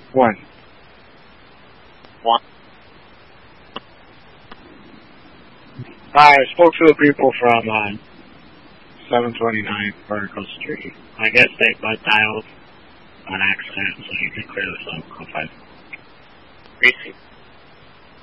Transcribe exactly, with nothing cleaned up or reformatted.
One. One. I spoke to the people from uh, seven twenty-nine Vertical Street. I guess they butt dialed on accident, so you can clear this up. Go ahead. Greasy.